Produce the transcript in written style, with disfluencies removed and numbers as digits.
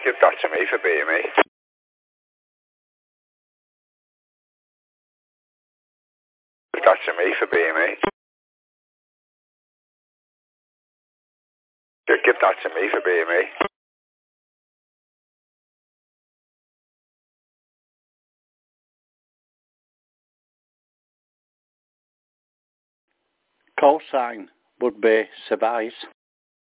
Give that to me for BME. Give that to me for BME. Give that to me for BME. Cosine would be survives.